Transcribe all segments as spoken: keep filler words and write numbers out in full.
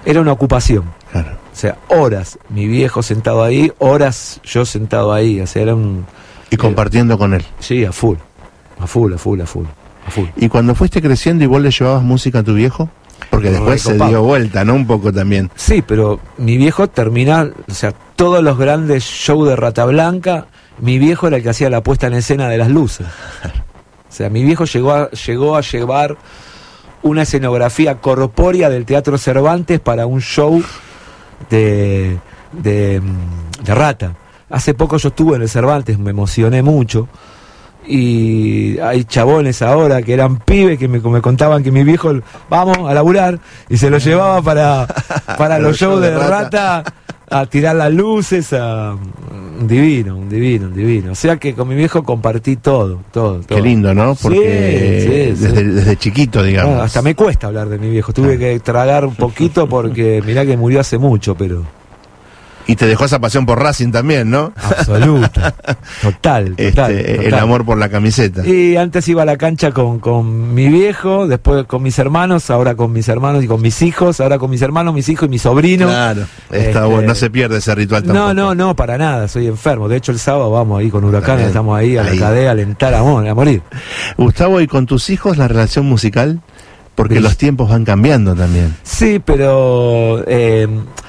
era una ocupación. Claro. O sea, horas, mi viejo sentado ahí, horas yo sentado ahí, o sea, era un... Y compartiendo con él. Sí, a full, a full, a full, a full, a full. ¿Y cuando fuiste creciendo y vos le llevabas música a tu viejo? Porque después se dio vuelta, ¿no? Un poco también. Sí, pero mi viejo termina, o sea, todos los grandes shows de Rata Blanca, mi viejo era el que hacía la puesta en escena de las luces. O sea, mi viejo llegó a, llegó a llevar una escenografía corpórea del Teatro Cervantes para un show de, de, de Rata. Hace poco yo estuve en el Cervantes, me emocioné mucho. Y hay chabones ahora que eran pibes que me, me contaban que mi viejo, vamos a laburar, y se lo llevaba para, para los shows de Rata, a tirar las luces, a un divino, un divino, un divino. O sea que con mi viejo compartí todo, todo, todo. Qué lindo, ¿no? Porque sí, sí, desde, sí. desde chiquito, digamos. No, hasta me cuesta hablar de mi viejo, tuve que tragar un poquito porque mirá que murió hace mucho, pero... Y te dejó esa pasión por Racing también, ¿no? Absoluta. Total, total, este, total. El amor por la camiseta. Y antes iba a la cancha con, con mi viejo, después con mis hermanos, ahora con mis hermanos y con mis hijos, ahora con mis hermanos, mis hijos y mis sobrinos. Claro, está este, bueno, no se pierde ese ritual tampoco. No, no, no, para nada, soy enfermo. De hecho, el sábado vamos ahí con Huracán, estamos ahí a ahí. la cadena a alentar a, a morir. Gustavo, ¿y con tus hijos la relación musical? Porque sí. Los tiempos van cambiando también. Sí, pero... Eh,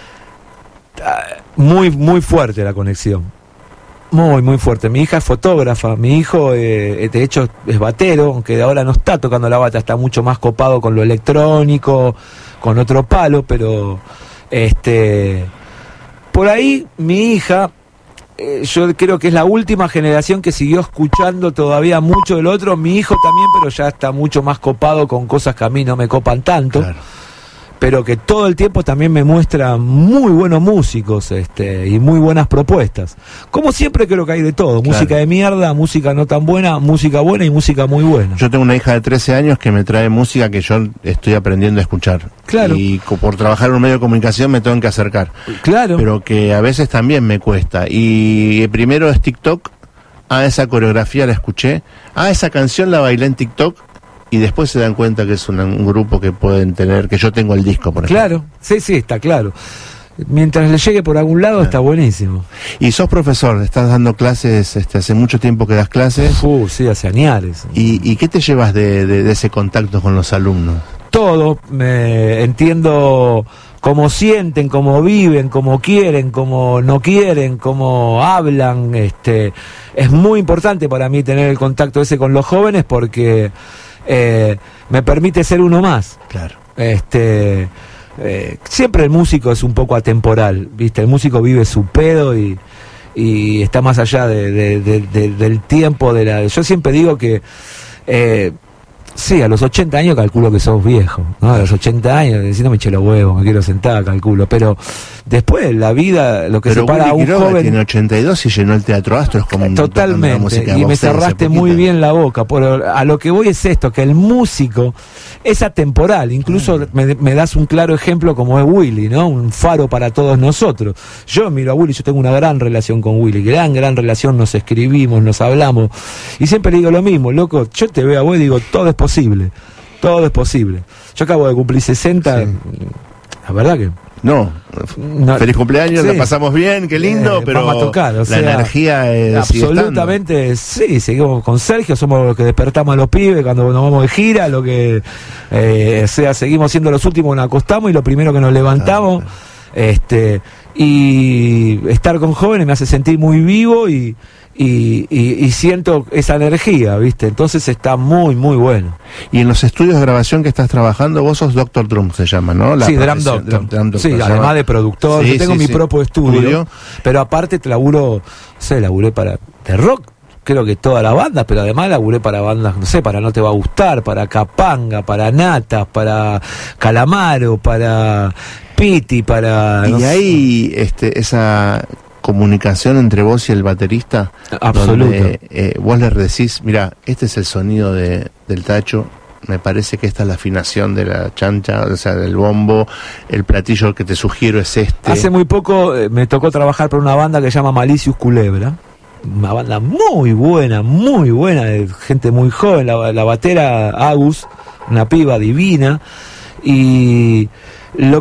muy muy fuerte la conexión, muy muy fuerte. Mi hija es fotógrafa, mi hijo eh, de hecho es batero, aunque ahora no está tocando la bata, está mucho más copado con lo electrónico, con otro palo, pero este por ahí mi hija, eh, yo creo que es la última generación que siguió escuchando todavía mucho del otro. Mi hijo también, pero ya está mucho más copado con cosas que a mí no me copan tanto. Claro. Pero que todo el tiempo también me muestra muy buenos músicos este, y muy buenas propuestas. Como siempre creo que hay de todo, claro. Música de mierda, música no tan buena, música buena y música muy buena. Yo tengo una hija de trece años que me trae música que yo estoy aprendiendo a escuchar. Claro. Y por trabajar en un medio de comunicación me tengo que acercar. Claro. Pero que a veces también me cuesta. Y primero es TikTok, ah, esa coreografía la escuché, ah, esa canción la bailé en TikTok. Y después se dan cuenta que es un, un grupo que pueden tener, que yo tengo el disco, por ejemplo. Claro, sí, sí, está claro. Mientras le llegue por algún lado, claro. Está buenísimo. Y sos profesor, estás dando clases, este, hace mucho tiempo que das clases. Uh, sí, hace añares. ¿Y, y qué te llevas de, de, de ese contacto con los alumnos? Todo, me entiendo cómo sienten, cómo viven, cómo quieren, cómo no quieren, cómo hablan. Este, es muy importante para mí tener el contacto ese con los jóvenes porque... Eh, me permite ser uno más. Claro. Este, eh, siempre el músico es un poco atemporal, ¿viste? El músico vive su pedo y, y está más allá de, de, de, de, del tiempo. De la, yo siempre digo que eh, sí, a los ochenta años calculo que sos viejo, ¿no? A los ochenta años, diciendo me eché los huevos, me quiero sentar, calculo. Pero después, la vida, lo que pero separa a un Quiroga joven... tiene ochenta y dos y llenó el Teatro Astros como totalmente, y me cerraste muy bien la boca. Por, a lo que voy es esto, que el músico es atemporal. Incluso mm. me, me das un claro ejemplo como es Willy, ¿no? Un faro para todos nosotros. Yo miro a Willy, yo tengo una gran relación con Willy, gran, gran relación, nos escribimos, nos hablamos. Y siempre le digo lo mismo, loco, yo te veo a vos y digo, todo es posible, todo es posible. Yo acabo de cumplir sesenta, sí. La verdad que... No, no, feliz cumpleaños, sí. La pasamos bien, qué lindo, eh, pero vamos a tocar, o la sea, energía es absolutamente, sí, seguimos con Sergio, somos los que despertamos a los pibes cuando nos vamos de gira, lo que eh, sea, seguimos siendo los últimos que nos acostamos y lo primero que nos levantamos, claro, claro. este y estar con jóvenes me hace sentir muy vivo y Y, y, y siento esa energía, ¿viste? Entonces está muy, muy bueno. Y en los estudios de grabación que estás trabajando, vos sos Doctor Drum, se llama, ¿no? La sí, Drum Doctor. Drum Doctor. Sí, además de productor. Sí, yo tengo sí, mi sí. propio estudio, ¿Estudio? Pero aparte te laburo, no sé, laburé para... de rock, creo que toda la banda, pero además laburé para bandas, no sé, para No Te Va a Gustar, para Capanga, para Natas, para Calamaro, para Piti, para... Y no ahí, sé. este, esa... comunicación entre vos y el baterista, absoluto, donde eh, vos le decís, mira, este es el sonido de, del tacho, me parece que esta es la afinación de la chancha, o sea, del bombo, el platillo que te sugiero es este. Hace muy poco eh, me tocó trabajar para una banda que se llama Malicious Culebra, una banda muy buena, muy buena, de gente muy joven, la, la batera Agus, una piba divina, y lo